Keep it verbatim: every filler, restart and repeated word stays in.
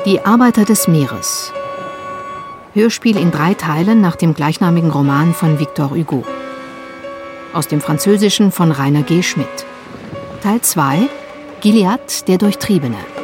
Die Arbeiter des Meeres. Hörspiel in drei Teilen nach dem gleichnamigen Roman von Victor Hugo. Aus dem Französischen von Rainer G. Schmidt. Teil zwei: Gilliatt, der Durchtriebene.